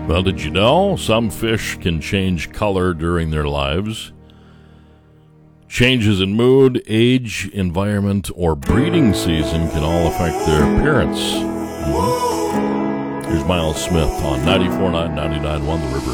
Well, did you know some fish can change color during their lives? Changes in mood, age, environment, or breeding season can all affect their appearance. Here's Miles Smith on 94.9, 99.1 The River.